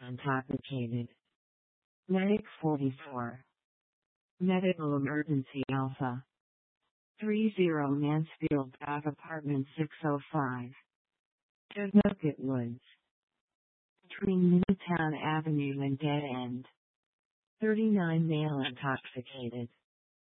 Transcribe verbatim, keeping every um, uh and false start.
intoxicated. Medic forty-four. Medical emergency Alpha. three zero Mansfield Ave Apartment six oh five. Connecticut Woods. Between Newtown Avenue and Dead End. thirty-nine male intoxicated.